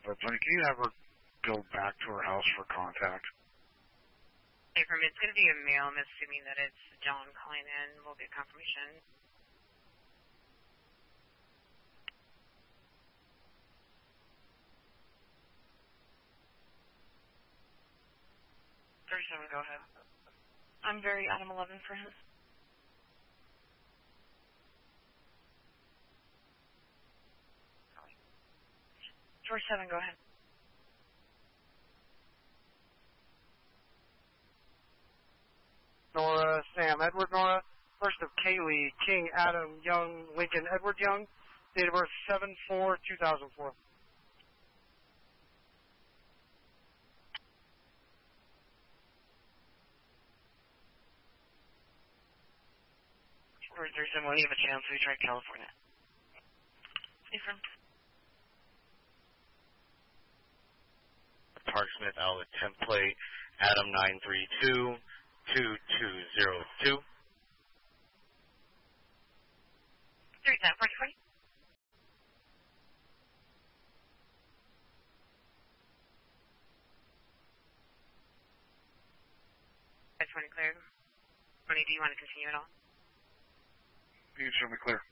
but Tony, can you have her go back to her house for contact? Hey, from it's going to be a male. I'm assuming that it's John calling in. We'll get confirmation. Go ahead. I'm very Adam 11 for him. George 7, go ahead. Nora, Sam, Edward, Nora. First of Kaylee, King, Adam, Young, Lincoln, Edward Young. Date of birth 7/4/2004. Or there's someone you have a chance we tried California. Different. Park Smith Outlet template, Adam 932-2202. 37, 40. 20 cleared. 20, do you want to continue at all? You can show me clear.